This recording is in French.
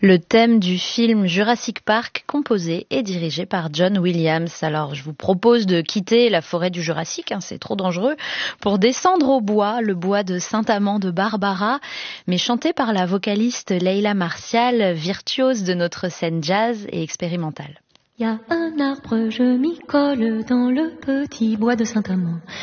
Le thème du film Jurassic Park, composé et dirigé par John Williams. Alors, je vous propose de quitter la forêt du Jurassique, c'est trop dangereux, pour descendre au bois, le bois de Saint-Amand de Barbara, mais chanté par la vocaliste Leila Martial, virtuose de notre scène jazz et expérimentale. Y a un arbre, je m'y colle dans le petit bois de Saint-Amand.